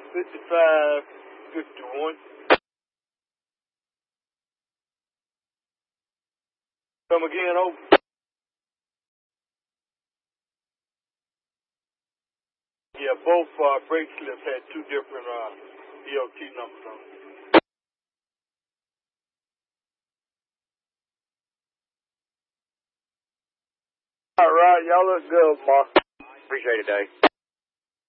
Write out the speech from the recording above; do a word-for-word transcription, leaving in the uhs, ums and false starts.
fifty-five fifty-one. Come again, over. Yeah, both uh, brake slips had two different uh, D O T numbers on them. All right, y'all look good, Mark. Appreciate it, Dave.